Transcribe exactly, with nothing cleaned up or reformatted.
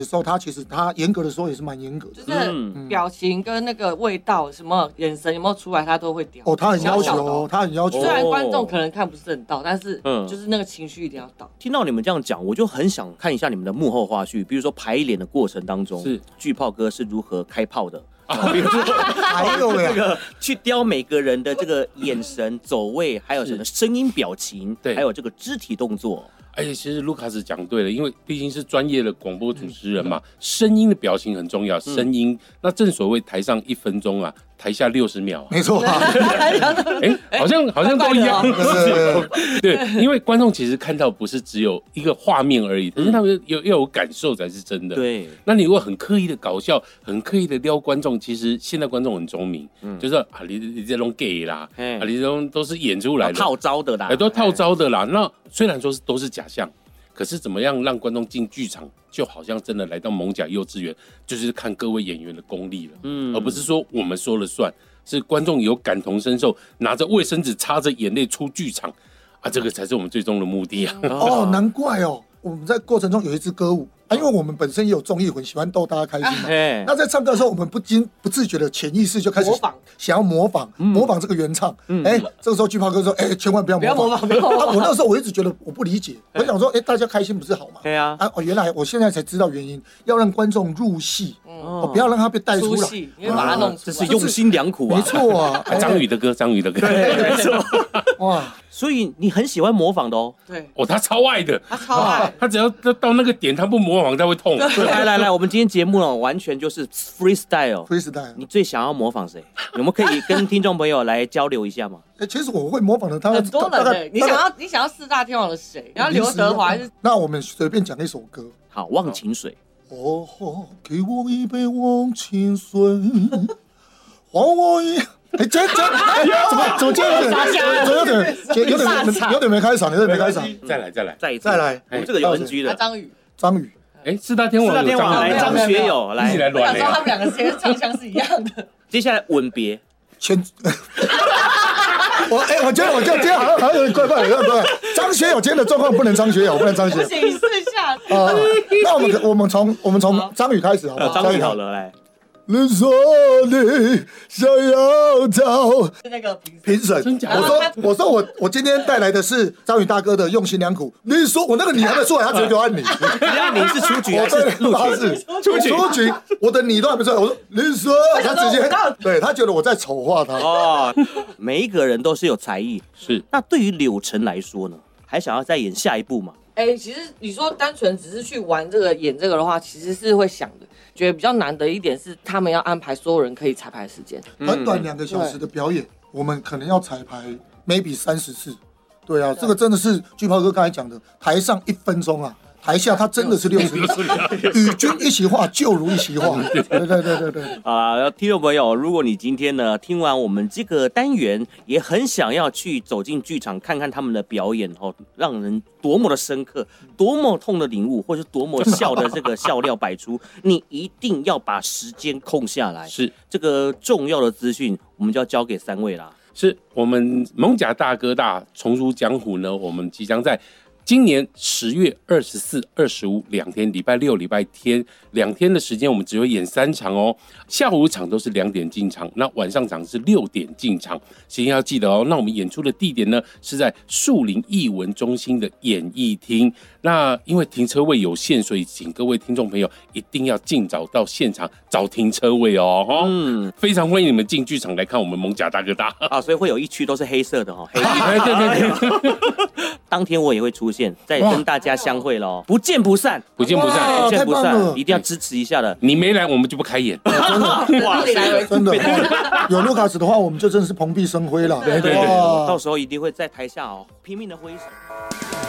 的时候，他其实他严格的时候也是蛮严格的， 就是表情跟那个味道、什么眼神有没有出来，他都会调。 哦，他很要求哦，他很要求。 虽然观众可能看不是很到，但是就是那个情绪一定要到。 听到你们这样讲，我就很想看一下你们的幕后花絮，比如说排练的过程当中，是巨炮哥是如何开炮的。比如说，还有这个去雕每个人的这个眼神、走位，还有什么声音、表情，对，还有这个肢体动作。 而且其实卢卡斯讲对了，因为毕竟是专业的广播主持人嘛，嗯、声音的表情很重要。声音，嗯、那正所谓台上一分钟啊，台下六十秒、啊， 没错、啊。 哎，好像好像都一样。对，因为观众其实看到不是只有一个画面而已，可是他们有要有感受才是真的。 对， 那你如果很刻意的搞笑，很刻意的撩观众，其实现在观众很聪明，嗯、就是啊，你你这种 gay 啦，啊，你这种都是演出来的， 套招的啦， 哎，都套招的啦。那虽然说是都是假象，可是怎么样让观众进剧场，就好像真的来到艋舺幼稚园，就是看各位演员的功力了，嗯，而不是说我们说了算，是观众有感同身受，拿着卫生纸擦着眼泪出剧场，啊，这个才是我们最终的目的啊！ 哦，难怪哦，我们在过程中有一支歌舞。啊、因为我们本身也有综艺魂，喜欢逗大家开心嘛。啊、那在唱歌的时候，我们不经不自觉的潜意识就开始模仿，想要模仿，嗯、模仿这个原唱。哎、嗯欸，这个时候巨炮哥说：“哎、欸，千万不要模仿，不要模仿。”不要模仿。啊、我那时候我一直觉得我不理解，我想说：“哎、欸，大家开心不是好吗？” 对啊。 啊，哦，原来我现在才知道原因，要让观众入戏，哦，不要让他被带出来， 你会把他弄出来， 这是用心良苦啊。 没错啊， 张宇的歌，张宇的歌， 对，没错。哇，所以你很喜欢模仿的哦。 对。 哦，他超爱的， 他超爱， 他只要到那个点，他不模仿他会痛。 来来来，我们今天节目呢，完全就是 freestyle。 freestyle， 你最想要模仿谁？我们可以跟听众朋友来交流一下吗？ 哎、欸，其实我会模仿的，他很多人的。你想要你想要四大天王的谁？然后刘德华还是？ 那我们随便讲一首歌。 好，忘情水。 哦吼，给我一杯忘情水，还我一。哎，这这怎么怎么今天有点，怎么有点有点有点没开场，有点没开场。 再来再来再再来， 我们这个有 N G 的。 张宇， 张宇。 哎，四大天王， 四大天王来，张学友来， 一起来乱聊。他们两个其实唱腔是一样的。 接下来吻别， 千。我哎、欸，我觉得我觉得今天好像好像有点怪怪的，对不对？张学友今天的状况不能张学友，不能张学友。 不行，试一下。 啊，那我们我们从我们从张宇开始好不好？ 张宇好了，来。 你说你想要找那个评审，我说我说我我今天带来的是张宇大哥的用心良苦。你说我那个你还没出来，他直接给我按你， 你按你是出局还是录取？ 出局出局，我的你都还没出来，我说你说他直接对他觉得我在丑化他。 哦，每一个人都是有才艺， 是。 那对于柳晨来说呢，还想要再演下一部吗？ 哎、欸，其实你说单纯只是去玩这个演这个的话，其实是会想的。觉得比较难的一点是，他们要安排所有人可以彩排的时间。 短短两个小时的表演，我们可能要彩排 maybe 三十次。对啊，这个真的是巨炮哥刚才讲的，台上一分钟啊，台下他真的是六十秒。与君一席话，就如一席话。对对对对对。 啊，听众朋友，如果你今天呢听完我们这个单元，也很想要去走进剧场看看他们的表演哦，让人多么的深刻，多么痛的领悟，或是多么笑的这个笑料百出，你一定要把时间空下来。 是这个重要的资讯，我们就要交给三位啦。 是我们艋舺大哥大重出江湖呢，我们即将在今年十月二十四、二十五两天，礼拜六、礼拜天两天的时间，我们只会演三场哦。下午场都是两点进场，那晚上场是六点进场，时间要记得哦。那我们演出的地点呢是在树林艺文中心的演艺厅。那因为停车位有限，所以请各位听众朋友一定要尽早到现场找停车位哦。嗯，非常欢迎你们进剧场来看我们艋舺大哥大啊，所以会有一区都是黑色的哈、哦。黑色对对对， 当天我也会出现，再跟大家相会喽，不见不散， 不见不散， 不见不散，一定要支持一下的。 你没来，我们就不开演。 真的，哇，真的，有卢卡斯的话，我们就真的是蓬荜生辉了。 对对对，到时候一定会在台下哦拼命的挥手。